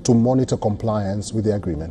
to monitor compliance with the agreement.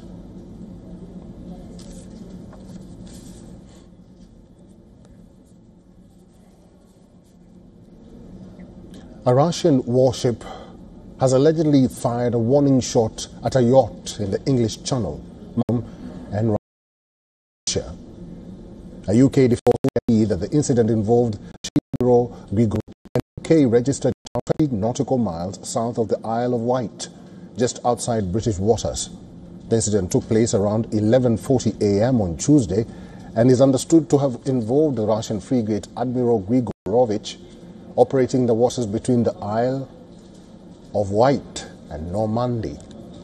A Russian warship has allegedly fired a warning shot at a yacht in the English Channel and Russia. A UK defense said that the incident involved Admiral Grigor, an UK registered 20 nautical miles south of the Isle of Wight, just outside British waters. The incident took place around 11:40 a.m. on Tuesday and is understood to have involved the Russian frigate Admiral Grigorovich, operating the waters between the Isle of Wight and Normandy.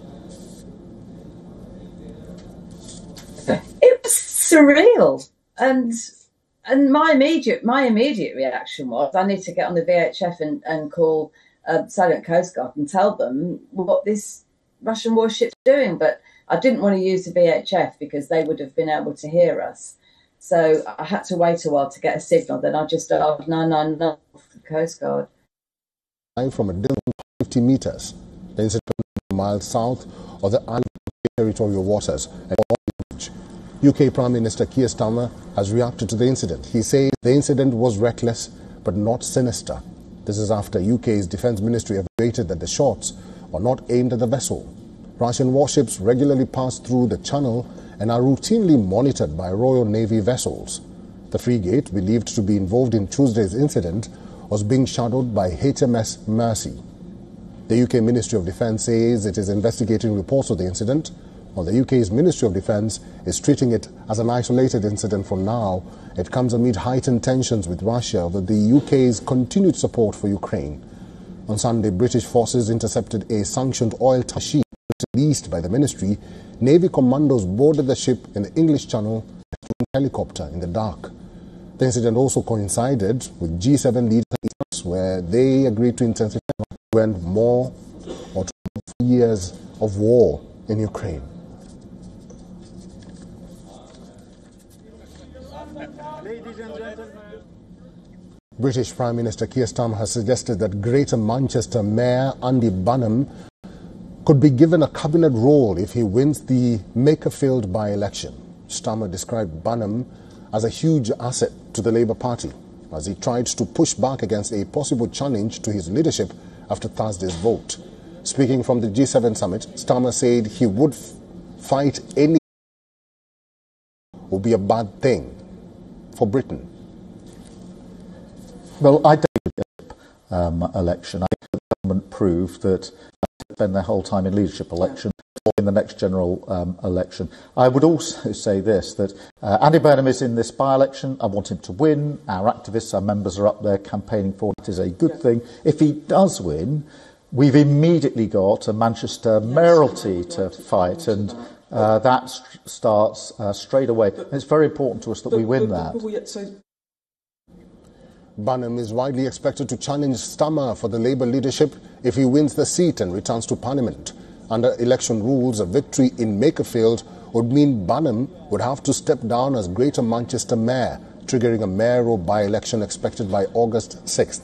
It was surreal, and my immediate reaction was, I need to get on the VHF and call Silent Coast Guard and tell them what this Russian warship's doing. But I didn't want to use the VHF because they would have been able to hear us. So I had to wait a while to get a signal. Then I just dialed 999 for the Coast Guard. From a distance of 50 meters, the incident miles south of the island territorial waters. UK Prime Minister Keir Starmer has reacted to the incident. He says the incident was reckless but not sinister. This is after UK's Defence Ministry have stated that the shots were not aimed at the vessel. Russian warships regularly pass through the channel and are routinely monitored by Royal Navy vessels. The frigate, believed to be involved in Tuesday's incident, was being shadowed by HMS Mercy. The UK Ministry of Defence says it is investigating reports of the incident, while the UK's Ministry of Defence is treating it as an isolated incident for now. It comes amid heightened tensions with Russia over the UK's continued support for Ukraine. On Sunday, British forces intercepted a sanctioned oil ship released by the ministry. Navy commandos boarded the ship in the English Channel with a helicopter in the dark. The incident also coincided with G7 leaders where they agreed to intensify more or 2 years of war in Ukraine. Ladies and gentlemen. British Prime Minister Keir Starmer has suggested that Greater Manchester Mayor Andy Burnham could be given a cabinet role if he wins the Makerfield by-election. Starmer described Burnham as a huge asset to the Labour Party as he tried to push back against a possible challenge to his leadership after Thursday's vote. Speaking from the G7 summit, Starmer said he would fight any would be a bad thing for Britain. Well, I don't election. I think the government proved that they spend their whole time in leadership election or in the next general election. I would also say this, that Andy Burnham is in this by-election. I want him to win. Our activists, our members are up there campaigning for it. It is a good thing. If he does win, we've immediately got a Manchester mayoralty to fight, and that starts straight away. It's very important to us that we win that. Burnham is widely expected to challenge Starmer for the Labour leadership if he wins the seat and returns to Parliament. Under election rules, a victory in Makerfield would mean Burnham would have to step down as Greater Manchester Mayor, triggering a mayoral by-election expected by August 6th.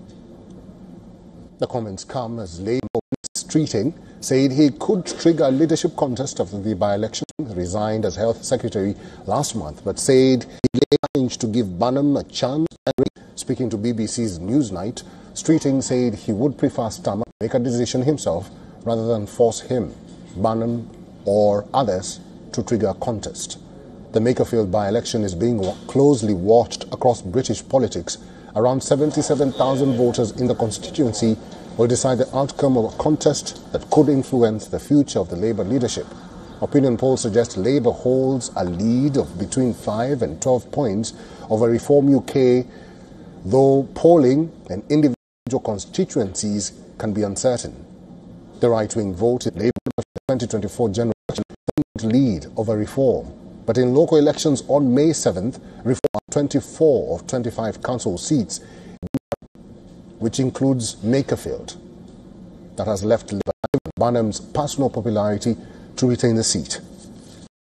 The comments come as Labour Streeting said he could trigger a leadership contest after the by-election, resigned as Health Secretary last month, but said he arranged to give Burnham a chance. Speaking to BBC's Newsnight, Streeting said he would prefer Starmer to make a decision himself rather than force him, Burnham or others to trigger a contest. The Makerfield by-election is being closely watched across British politics. Around 77,000 voters in the constituency will decide the outcome of a contest that could influence the future of the Labour leadership. Opinion polls suggest Labour holds a lead of between 5 and 12 points over Reform UK, though polling and individual constituencies can be uncertain. The right-wing vote in Labour 2024 general election lead over Reform. But in local elections on May 7th, Reform 24 of 25 council seats, which includes Makerfield, that has left Burnham's personal popularity to retain the seat.